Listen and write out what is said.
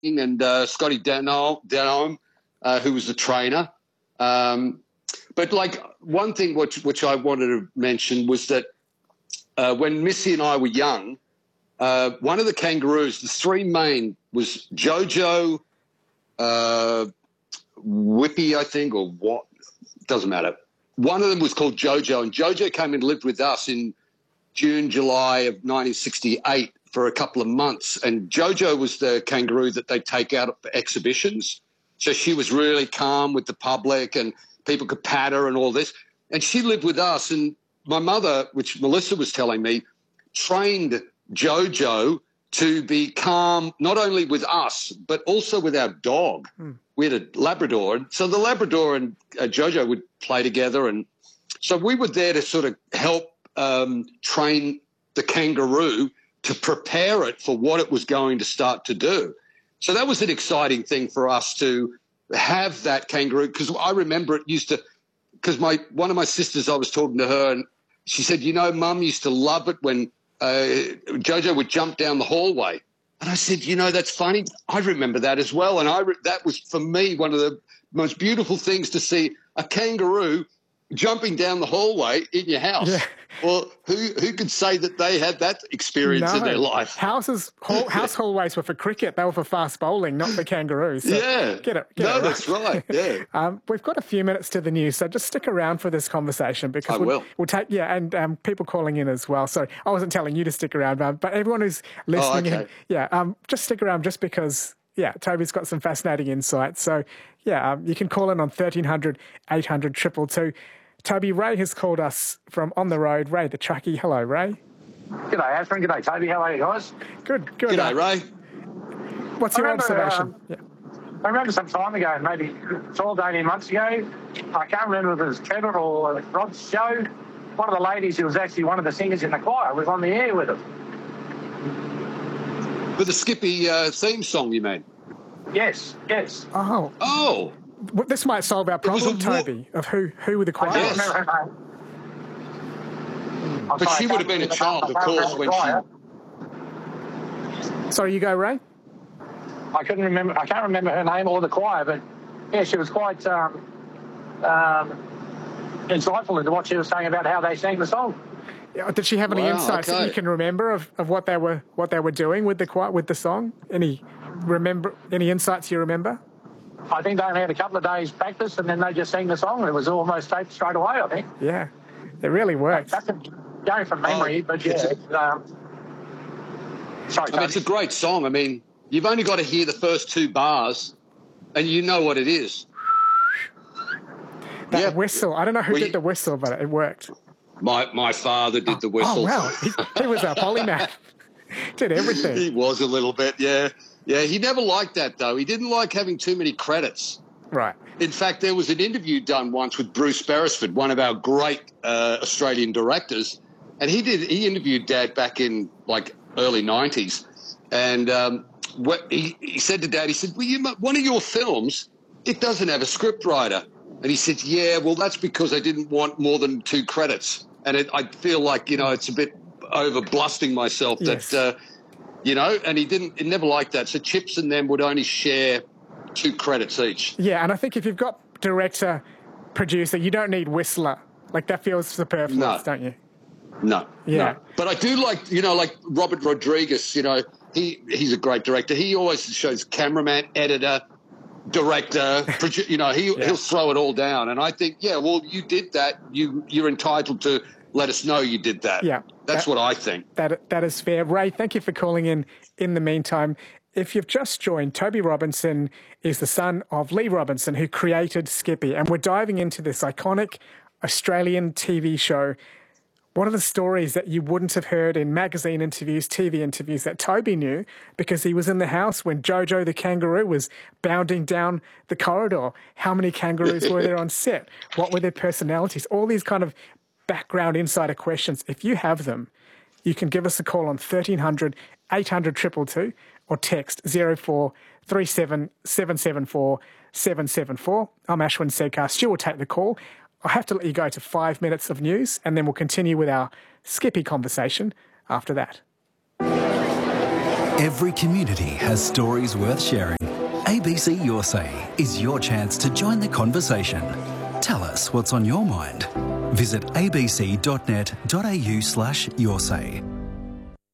and Scotty Denholm, who was the trainer. But like one thing which I wanted to mention was that when Missy and I were young, one of the kangaroos, the three main was Jojo, Whippy, I think, or what, doesn't matter. One of them was called Jojo, and Jojo came and lived with us in June, July of 1968 for a couple of months. And Jojo was the kangaroo that they take out for exhibitions. So she was really calm with the public and people could pat her and all this. And she lived with us. And my mother, which Melissa was telling me, trained Jojo to be calm, not only with us, but also with our dog. We had a Labrador. So the Labrador and Jojo would play together. And so we were there to sort of help train the kangaroo to prepare it for what it was going to start to do. So that was an exciting thing for us to have that kangaroo, because I remember it used to, because one of my sisters, I was talking to her, and she said, you know, Mum used to love it when Jojo would jump down the hallway. And I said, you know, that's funny. I remember that as well. And that was, for me, one of the most beautiful things to see a kangaroo jumping down the hallway in your house. Yeah. Well, who could say that they had that experience in their life? House hallways were for cricket. They were for fast bowling, not for kangaroos. So yeah. Get it no, right. That's right. Yeah. We've got a few minutes to the news, so just stick around for this conversation because we'll take and people calling in as well. So I wasn't telling you to stick around, but everyone who's listening, just stick around just because. Yeah, Toby's got some fascinating insights. So, you can call in on 1300 800 222. Toby, Ray has called us from on the road. Ray, the truckie. Hello, Ray. G'day, Ashwin. G'day, Toby. How are you guys? Good. G'day, Ray. What's your observation? I remember some time ago, maybe 12 to 18 months ago, I can't remember if it was Trevor or Rod's show, one of the ladies who was actually one of the singers in the choir was on the air with them. With the Skippy theme song, you mean? Yes. Oh. Oh. Well, this might solve our problem, Toby, of who were the choir. I don't remember her name. But she would have been a child, of course, when she... Sorry, you go, Ray? I can't remember her name or the choir, but yeah, she was quite insightful into what she was saying about how they sang the song. Yeah, did she have any insights that you can remember of what they were doing with the choir, with the song? Any insights you remember? I think they only had a couple of days practice and then they just sang the song and it was almost taped straight away, I think. Yeah, it really worked. That's going from memory, but yeah. Sorry, it's a great song. I mean, you've only got to hear the first two bars and you know what it is. That whistle. I don't know who did the whistle, but it worked. My father did the whistle. Oh, wow. He was our polymath. Did everything. He was a little bit, yeah. Yeah, he never liked that, though. He didn't like having too many credits. Right. In fact, there was an interview done once with Bruce Beresford, one of our great Australian directors, and he interviewed Dad back in, like, early 90s. And he said to Dad, he said, well, one of your films, it doesn't have a script writer. And he said, yeah, well, that's because I didn't want more than 2 credits. And I feel like, it's a bit over-blusting myself that... and he never liked that. So Chips and them would only share 2 credits each. Yeah, and I think if you've got director, producer, you don't need whistler. Like, that feels superfluous, don't you? No. Yeah. No. But I do like, like Robert Rodriguez, he's a great director. He always shows cameraman, editor, director, he'll throw it all down. And I think, you did that. You're entitled to let us know you did that. Yeah. That's what I think. That is fair. Ray, thank you for calling in the meantime. If you've just joined, Toby Robinson is the son of Lee Robinson, who created Skippy, and we're diving into this iconic Australian TV show. One of the stories that you wouldn't have heard in magazine interviews, TV interviews, that Toby knew because he was in the house when Jojo the kangaroo was bounding down the corridor. How many kangaroos were there on set? What were their personalities? All these kind of background insider questions. If you have them, you can give us a call on 1300 800 222 or text 0437 774 774. I'm Ashwin Sedkar. Stu will take the call. I'll have to let you go to 5 minutes of news and then we'll continue with our Skippy conversation after that. Every community has stories worth sharing. ABC Your Say is your chance to join the conversation. Tell us what's on your mind. Visit abc.net.au/yoursay.